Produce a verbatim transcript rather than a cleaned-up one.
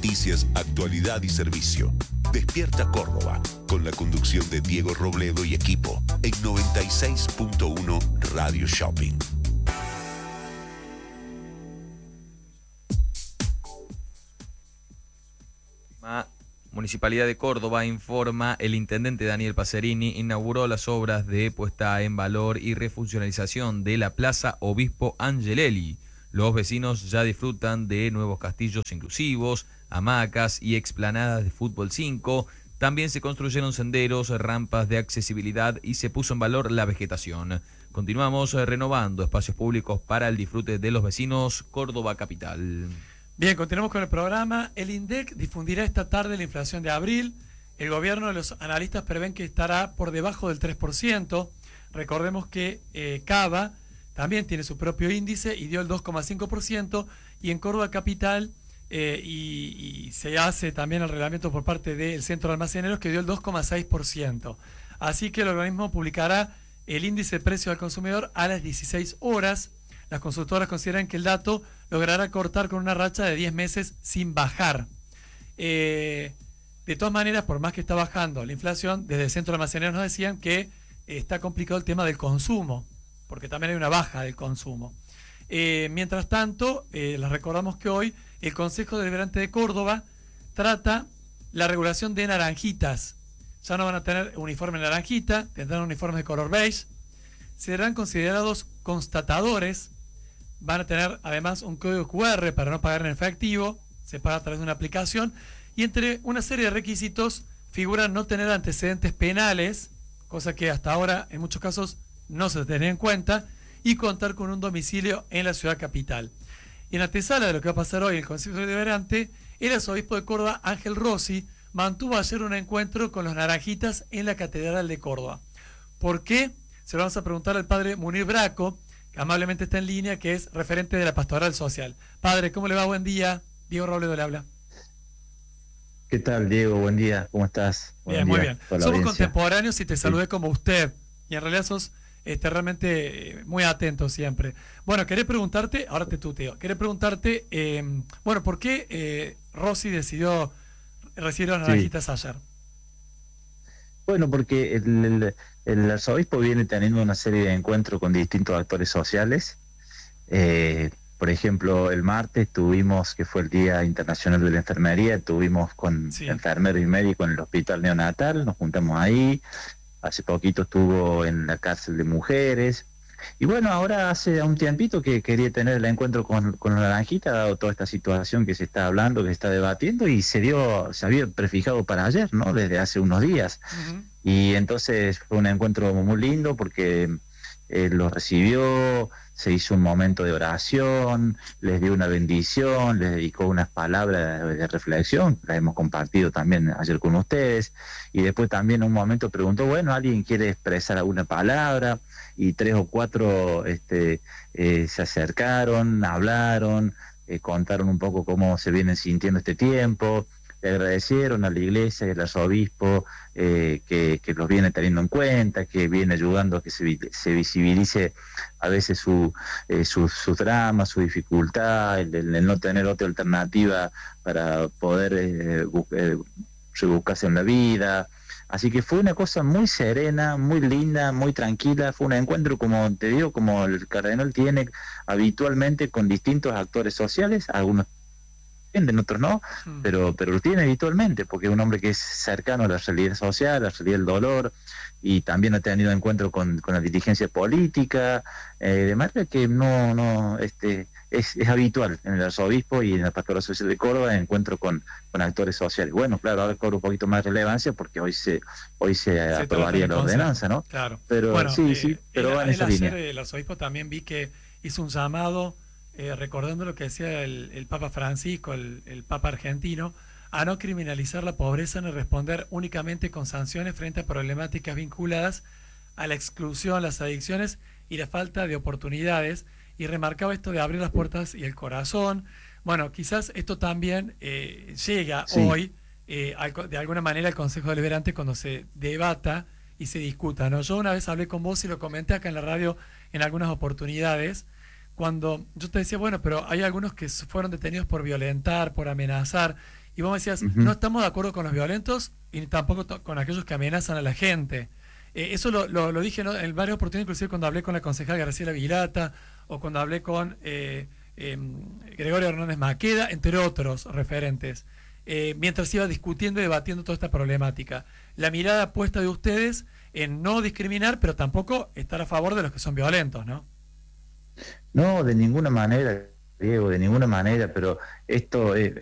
noticias, actualidad y servicio. Despierta Córdoba, con la conducción de Diego Robledo y equipo, en noventa y seis punto uno Radio Shopping. Municipalidad de Córdoba informa, el intendente Daniel Pacerini inauguró las obras de puesta en valor y refuncionalización de la Plaza Obispo Angelelli. Los vecinos ya disfrutan de nuevos castillos inclusivos, hamacas y explanadas de fútbol cinco. También se construyeron senderos, rampas de accesibilidad y se puso en valor la vegetación. Continuamos renovando espacios públicos para el disfrute de los vecinos. Córdoba Capital. Bien, continuamos con el programa. El INDEC difundirá esta tarde la inflación de abril. El gobierno y los analistas prevén que estará por debajo del tres por ciento. Recordemos que eh, Cava también tiene su propio índice y dio el dos coma cinco por ciento. Y en Córdoba Capital eh, y, y se hace también el reglamento por parte del Centro de Almaceneros que dio el dos coma seis por ciento. Así que el organismo publicará el índice de precios al consumidor a las dieciséis horas. Las consultoras consideran que el dato logrará cortar con una racha de diez meses sin bajar. Eh, de todas maneras, por más que está bajando la inflación, desde el Centro de Almaceneros nos decían que eh, está complicado el tema del consumo, porque también hay una baja del consumo. Eh, mientras tanto, eh, les recordamos que hoy el Consejo Deliberante de Córdoba trata la regulación de naranjitas. Ya no van a tener uniforme naranjita, tendrán uniformes de color beige. Serán considerados constatadores. Van a tener además un código cu erre para no pagar en efectivo, se paga a través de una aplicación, y entre una serie de requisitos figuran no tener antecedentes penales, cosa que hasta ahora en muchos casos no se tenía en cuenta, y contar con un domicilio en la ciudad capital. Y en antesala de lo que va a pasar hoy en el Consejo Deliberante, el arzobispo de Córdoba, Ángel Rossi, mantuvo ayer un encuentro con los naranjitas en la Catedral de Córdoba. ¿Por qué? Se lo vamos a preguntar al padre Munir Braco, que amablemente está en línea, que es referente de la Pastoral Social. Padre, ¿cómo le va? Buen día. Diego Robledo le habla. ¿Qué tal, Diego? Buen día. ¿Cómo estás? Bien, muy bien. Somos contemporáneos y te saludé sí. como usted. Y en realidad sos este, realmente muy atento siempre. Bueno, quería preguntarte, ahora te tuteo, quería preguntarte, eh, bueno, ¿por qué eh, Rossi decidió recibir las naranjitas sí. ayer? Bueno, porque el, el, el arzobispo viene teniendo una serie de encuentros con distintos actores sociales. Eh, por ejemplo, el martes tuvimos, que fue el Día Internacional de la Enfermería, estuvimos con sí. enfermeros y médicos en el hospital neonatal, nos juntamos ahí. Hace poquito estuvo en la cárcel de mujeres. Y bueno, ahora hace un tiempito que quería tener el encuentro con, con la naranjita, dado toda esta situación que se está hablando, que se está debatiendo, y se dio, se había prefijado para ayer, ¿no? Desde hace unos días. Uh-huh. Y entonces fue un encuentro muy lindo porque eh, los recibió, se hizo un momento de oración, les dio una bendición, les dedicó unas palabras de, de reflexión, las hemos compartido también ayer con ustedes, y después también en un momento preguntó, bueno, ¿alguien quiere expresar alguna palabra? Y tres o cuatro este, eh, se acercaron, hablaron, eh, contaron un poco cómo se vienen sintiendo este tiempo, le agradecieron a la iglesia y al arzobispo eh, que, que los viene teniendo en cuenta, que viene ayudando a que se, se visibilice a veces su, eh, su, su drama, su dificultad, el, el no tener otra alternativa para poder eh, eh, rebuscarse en la vida. Así que fue una cosa muy serena, muy linda, muy tranquila. Fue un encuentro, como te digo, como el cardenal tiene habitualmente con distintos actores sociales, algunos entienden, otros no, mm. pero pero lo tiene habitualmente, porque es un hombre que es cercano a la realidad social, a la realidad del dolor, y también ha tenido encuentro con, con la dirigencia política, eh, de manera que no, no, este... Es, es habitual en el arzobispo y en la Pastoral Social de Córdoba el encuentro con, con actores sociales. Bueno, claro, ahora cobra un poquito más relevancia porque hoy se hoy se, se aprobaría la ordenanza, ¿no? Claro. Pero bueno, sí, eh, sí, pero el, va en esa ayer, línea. El arzobispo también vi que hizo un llamado, eh, recordando lo que decía el, el Papa Francisco, el, el Papa argentino, a no criminalizar la pobreza ni responder únicamente con sanciones frente a problemáticas vinculadas a la exclusión, las adicciones y la falta de oportunidades. Y remarcaba esto de abrir las puertas y el corazón. Bueno, quizás esto también eh, llega sí. hoy, eh, al, de alguna manera, al Consejo Deliberante cuando se debata y se discuta, ¿no? Yo una vez hablé con vos y lo comenté acá en la radio en algunas oportunidades, cuando yo te decía, bueno, pero hay algunos que fueron detenidos por violentar, por amenazar, y vos me decías, Ujú. no estamos de acuerdo con los violentos y tampoco to- con aquellos que amenazan a la gente. Eh, eso lo, lo, lo dije, ¿no?, en varias oportunidades, inclusive cuando hablé con la concejal Graciela Virata o cuando hablé con eh, eh, Gregorio Hernández Maqueda, entre otros referentes, eh, mientras iba discutiendo y debatiendo toda esta problemática. La mirada puesta de ustedes en no discriminar, pero tampoco estar a favor de los que son violentos, ¿no? No, de ninguna manera, Diego, de ninguna manera, pero esto, eh,